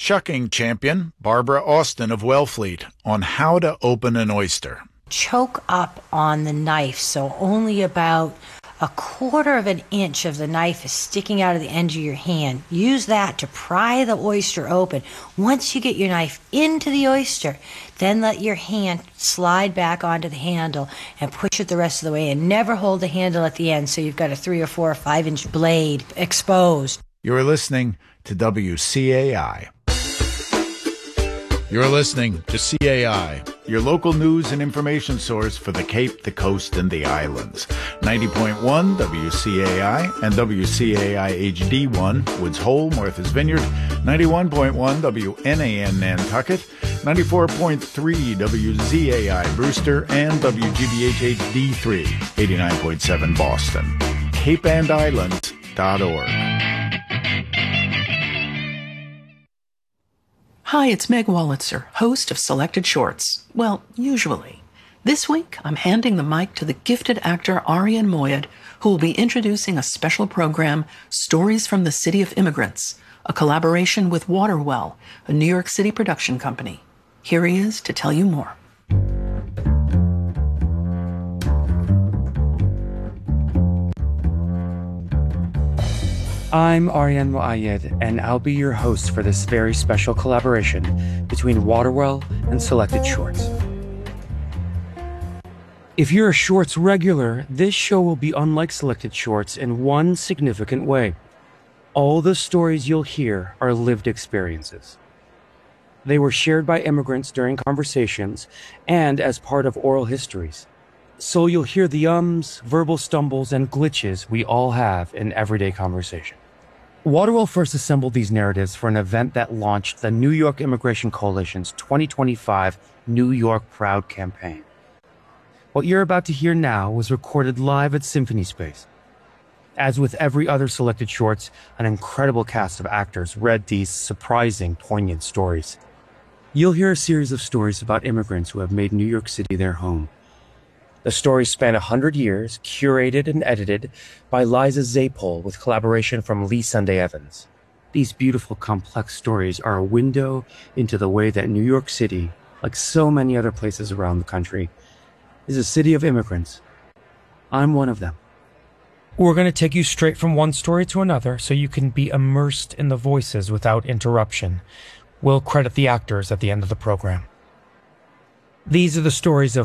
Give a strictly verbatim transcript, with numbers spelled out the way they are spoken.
Shucking champion Barbara Austin of Wellfleet on how to open an oyster. Choke up on the knife, so only about a quarter of an inch of the knife is sticking out of the end of your hand. Use that to pry the oyster open. Once you get your knife into the oyster, then let your hand slide back onto the handle and push it the rest of the way, and never hold the handle at the end so you've got a three or four or five inch blade exposed. You're listening to W C A I. You're listening to C A I, your local news and information source for the Cape, the Coast, and the Islands. ninety point one W C A I and W C A I H D one, Woods Hole, Martha's Vineyard, ninety-one point one W N A N Nantucket, ninety-four point three W Z A I Brewster, and W G B H H D three, eighty-nine point seven Boston. cape and islands dot org. Hi, it's Meg Wolitzer, host of Selected Shorts. Well, usually. This week, I'm handing the mic to the gifted actor Arian Moayed, who will be introducing a special program, Stories from the City of Immigrants, a collaboration with Waterwell, a New York City production company. Here he is to tell you more. I'm Arian Moayed, and I'll be your host for this very special collaboration between Waterwell and Selected Shorts. If you're a Shorts regular, this show will be unlike Selected Shorts in one significant way. All the stories you'll hear are lived experiences. They were shared by immigrants during conversations and as part of oral histories. So you'll hear the ums, verbal stumbles, and glitches we all have in everyday conversation. Waterwell first assembled these narratives for an event that launched the New York Immigration Coalition's twenty twenty-five New York Proud campaign. What you're about to hear now was recorded live at Symphony Space. As with every other Selected Shorts, an incredible cast of actors read these surprising, poignant stories. You'll hear a series of stories about immigrants who have made New York City their home. The stories span one hundred years, curated and edited by Liza Zapol with collaboration from Lee Sunday Evans. These beautiful, complex stories are a window into the way that New York City, like so many other places around the country, is a city of immigrants. I'm one of them. We're going to take you straight from one story to another so you can be immersed in the voices without interruption. We'll credit the actors at the end of the program. These are the stories of